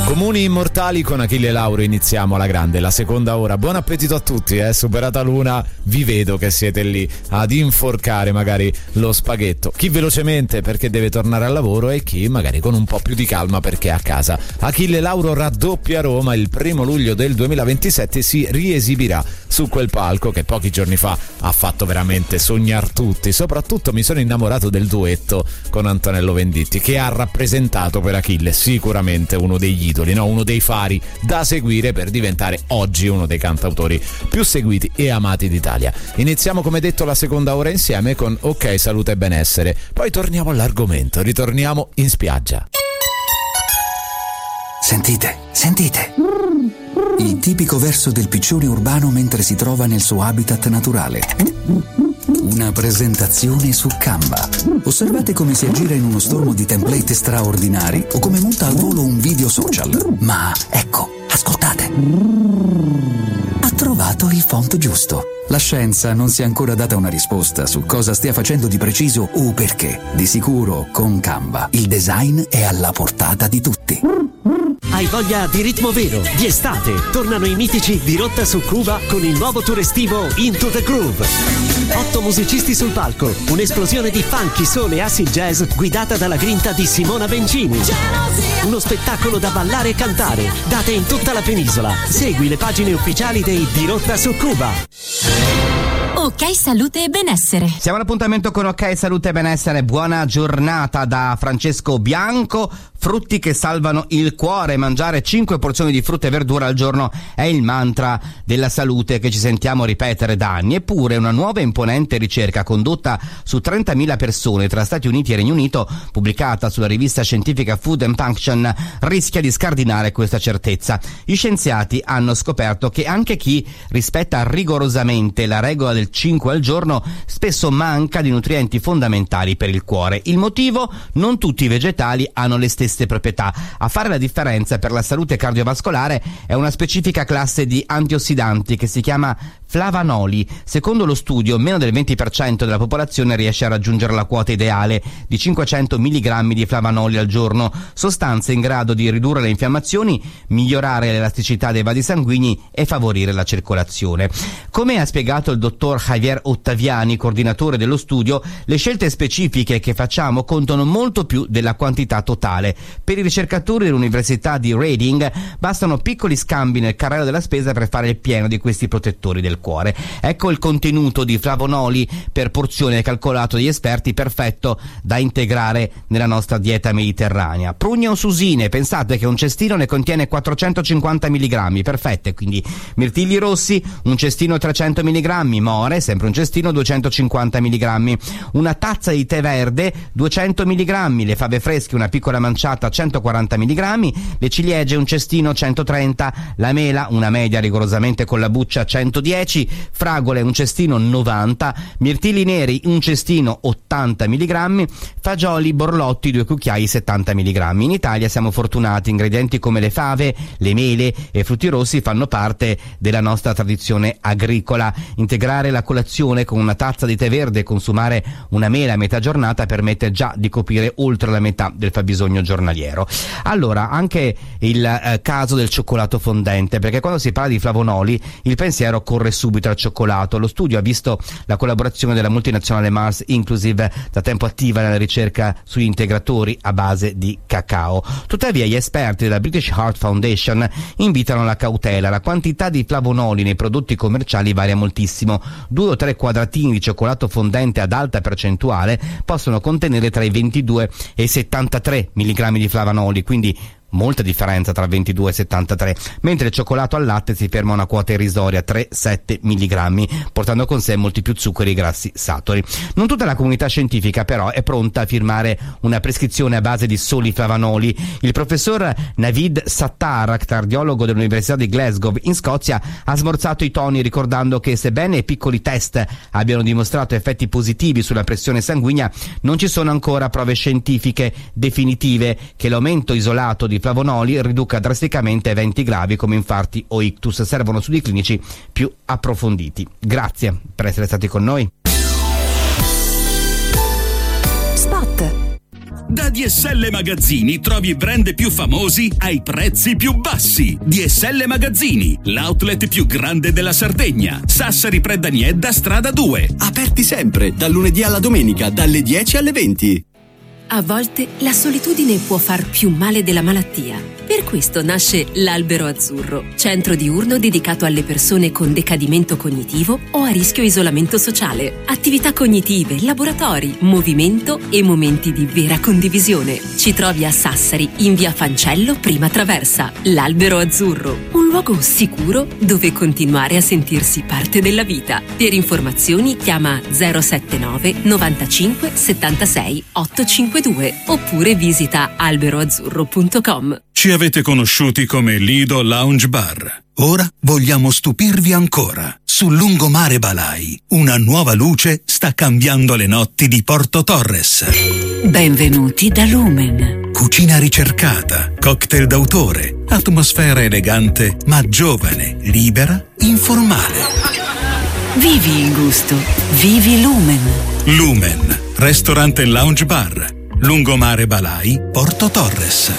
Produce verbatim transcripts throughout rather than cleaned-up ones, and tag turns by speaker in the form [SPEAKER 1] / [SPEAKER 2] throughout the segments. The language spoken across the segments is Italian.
[SPEAKER 1] Comuni immortali con Achille Lauro, iniziamo alla grande la seconda ora. Buon appetito a tutti, eh? Superata l'una vi vedo che siete lì ad inforcare magari lo spaghetto, chi velocemente perché deve tornare al lavoro e chi magari con un po' più di calma perché è a casa. Achille Lauro raddoppia Roma, il primo luglio del duemilaventisette si riesibirà su quel palco che pochi giorni fa ha fatto veramente sognar tutti. Soprattutto mi sono innamorato del duetto con Antonello Venditti, che ha rappresentato per Achille sicuramente uno degli idoli, no? Uno dei fari da seguire per diventare oggi uno dei cantautori più seguiti e amati d'Italia. Iniziamo come detto la seconda ora insieme con Ok Salute e Benessere, poi torniamo all'argomento, ritorniamo in spiaggia.
[SPEAKER 2] Sentite, sentite. Il tipico verso del piccione urbano mentre si trova nel suo habitat naturale. Una presentazione su Canva. Osservate come si aggira in uno stormo di template straordinari o come monta al volo un video social. Ma ecco, ascoltate. Ha trovato il font giusto. La scienza non si è ancora data una risposta su cosa stia facendo di preciso o perché. Di sicuro, con Canva, il design è alla portata di tutti.
[SPEAKER 3] Hai voglia di ritmo vero, di estate? Tornano i mitici di Rotta su Cuba con il nuovo tour estivo Into the Groove. Otto musicisti sul palco, un'esplosione di funky, soul e acid jazz guidata dalla grinta di Simona Bencini. Uno spettacolo da ballare e cantare, date in tutta la penisola. Segui le pagine ufficiali dei Di Rotta su Cuba.
[SPEAKER 4] Ok Salute e Benessere.
[SPEAKER 5] Siamo all'appuntamento con Ok Salute e Benessere. Buona giornata da Francesco Bianco. Frutti che salvano il cuore. Mangiare cinque porzioni di frutta e verdura al giorno è il mantra della salute che ci sentiamo ripetere da anni. Eppure una nuova e imponente ricerca condotta su trentamila persone tra Stati Uniti e Regno Unito, pubblicata sulla rivista scientifica Food and Function, rischia di scardinare questa certezza. Gli scienziati hanno scoperto che anche chi rispetta rigorosamente la regola del cinque al giorno spesso manca di nutrienti fondamentali per il cuore. Il motivo? Non tutti i vegetali hanno le stesse proprietà. A fare la differenza per la salute cardiovascolare è una specifica classe di antiossidanti che si chiama flavanoli. Secondo lo studio, meno del venti per cento della popolazione riesce a raggiungere la quota ideale di cinquecento milligrammi di flavanoli al giorno, sostanze in grado di ridurre le infiammazioni, migliorare l'elasticità dei vasi sanguigni e favorire la circolazione. Come ha spiegato il dottor Javier Ottaviani, coordinatore dello studio, le scelte specifiche che facciamo contano molto più della quantità totale. Per i ricercatori dell'Università di Reading bastano piccoli scambi nel carrello della spesa per fare il pieno di questi protettori del cuore. Ecco il contenuto di flavonoli per porzione calcolato dagli esperti, perfetto da integrare nella nostra dieta mediterranea. Prugne o susine, pensate che un cestino ne contiene quattrocentocinquanta milligrammi, perfette, quindi mirtilli rossi, un cestino trecento milligrammi, more, sempre un cestino duecentocinquanta milligrammi, una tazza di tè verde duecento milligrammi, le fave fresche una piccola manciata centoquaranta milligrammi, le ciliegie un cestino centotrenta, la mela una media rigorosamente con la buccia centodieci, fragole un cestino novanta, mirtilli neri un cestino ottanta milligrammi, fagioli borlotti due cucchiai settanta milligrammi. In Italia siamo fortunati, ingredienti come le fave, le mele e frutti rossi fanno parte della nostra tradizione agricola. Integrare la colazione con una tazza di tè verde e consumare una mela a metà giornata permette già di coprire oltre la metà del fabbisogno giornaliero. Allora, anche il eh, caso del cioccolato fondente, perché quando si parla di flavonoli il pensiero corre subito al cioccolato. Lo studio ha visto la collaborazione della multinazionale Mars Inclusive, da tempo attiva nella ricerca sugli integratori a base di cacao. Tuttavia gli esperti della British Heart Foundation invitano alla cautela. La quantità di flavonoli nei prodotti commerciali varia moltissimo. Due o tre quadratini di cioccolato fondente ad alta percentuale possono contenere tra i ventidue e i settantatré milligrammi di flavanoli, quindi molta differenza tra ventidue e settantatré, mentre il cioccolato al latte si ferma a una quota irrisoria tre sette milligrammi, portando con sé molti più zuccheri e grassi saturi. Non tutta la comunità scientifica però è pronta a firmare una prescrizione a base di soli flavanoli. Il professor Navid Sattar, cardiologo dell'Università di Glasgow in Scozia, ha smorzato i toni ricordando che sebbene piccoli test abbiano dimostrato effetti positivi sulla pressione sanguigna, non ci sono ancora prove scientifiche definitive che l'aumento isolato di flavonoli riduca drasticamente eventi gravi come infarti o ictus. Servono studi clinici più approfonditi. Grazie per essere stati con noi.
[SPEAKER 4] Spot.
[SPEAKER 6] Da D S L Magazzini trovi i brand più famosi ai prezzi più bassi. D S L Magazzini, l'outlet più grande della Sardegna. Sassari Predaniedda, strada due.
[SPEAKER 7] Aperti sempre, dal lunedì alla domenica, dalle dieci alle venti.
[SPEAKER 4] A volte la solitudine può far più male della malattia. Per questo nasce l'Albero Azzurro, centro diurno dedicato alle persone con decadimento cognitivo o a rischio isolamento sociale. Attività cognitive, laboratori, movimento e momenti di vera condivisione. Ci trovi a Sassari, in via Fancello, prima traversa. L'Albero Azzurro, un luogo sicuro dove continuare a sentirsi parte della vita. Per informazioni chiama zero sette nove novantacinque settantasei ottocentocinquantadue oppure visita alberoazzurro punto com.
[SPEAKER 6] Ci avete conosciuti come Lido Lounge Bar. Ora vogliamo stupirvi ancora. Sul lungomare Balai, una nuova luce sta cambiando le notti di Porto Torres.
[SPEAKER 8] Benvenuti da Lumen.
[SPEAKER 6] Cucina ricercata, cocktail d'autore, atmosfera elegante ma giovane, libera, informale.
[SPEAKER 8] Vivi il gusto. Vivi Lumen.
[SPEAKER 6] Lumen, ristorante e lounge bar. Lungomare Balai, Porto Torres.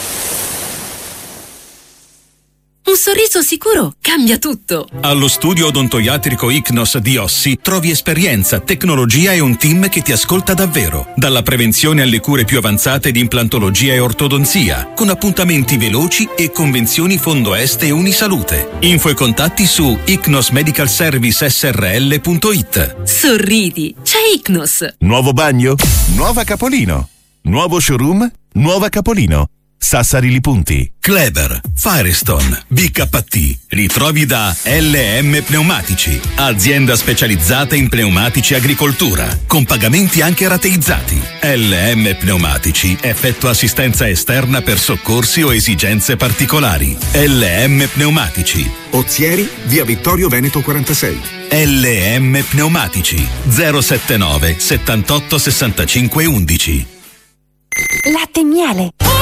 [SPEAKER 4] Un sorriso sicuro cambia tutto.
[SPEAKER 6] Allo studio odontoiatrico Icnos di Ossi trovi esperienza, tecnologia e un team che ti ascolta davvero. Dalla prevenzione alle cure più avanzate di implantologia e ortodonzia, con appuntamenti veloci e convenzioni Fondo Est e Unisalute. Info e contatti su icnos medical service s r l punto it.
[SPEAKER 4] Sorridi, c'è Icnos.
[SPEAKER 9] Nuovo bagno? Nuova Capolino. Nuovo showroom? Nuova Capolino. Sassari Li Punti.
[SPEAKER 6] Kleber, Firestone, B K T, li trovi da L M Pneumatici, azienda specializzata in pneumatici agricoltura, con pagamenti anche rateizzati. L M Pneumatici effettua assistenza esterna per soccorsi o esigenze particolari. L M Pneumatici.
[SPEAKER 10] Ozieri, via Vittorio Veneto quarantasei.
[SPEAKER 6] L M Pneumatici, zero sette nove settantotto sessantacinque undici.
[SPEAKER 11] Latte e miele.